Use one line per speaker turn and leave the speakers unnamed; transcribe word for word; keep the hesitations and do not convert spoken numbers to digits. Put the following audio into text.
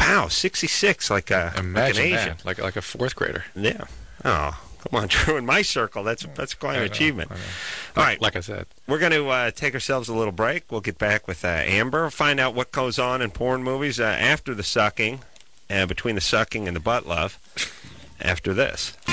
Wow, sixty-six, like a
Imagine
like an Asian.
that, like like a fourth grader.
Yeah. Oh, come on, Drew. In my circle, that's that's quite an
I know,
achievement.
I know.
All
Like,
right.
like I said.
We're going to uh, take ourselves a little break. We'll get back with uh, Amber, find out what goes on in porn movies uh, after the sucking, uh, between the sucking and the butt love, after this.